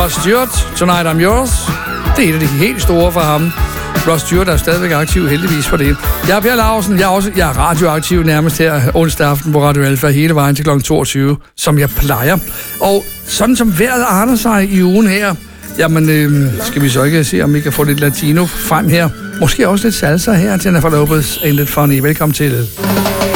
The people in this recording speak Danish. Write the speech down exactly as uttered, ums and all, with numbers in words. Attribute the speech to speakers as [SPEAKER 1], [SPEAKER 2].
[SPEAKER 1] Ross Stewart, Tonight I'm Yours. Det er et af de helt store for ham. Ross Stewart er stadigvæk aktiv, heldigvis for det. Jeg er Per Lausen, jeg er også jeg er radioaktiv nærmest her onsdag aften på Radio Alfa hele vejen til klokken toogtyve, som jeg plejer. Og sådan som vejret arter sig i ugen her, jamen øh, skal vi så ikke se, om vi kan få lidt latino frem her. Måske også lidt salsa her, Jennifer Lopez, Ain't It Funny. Velkommen til.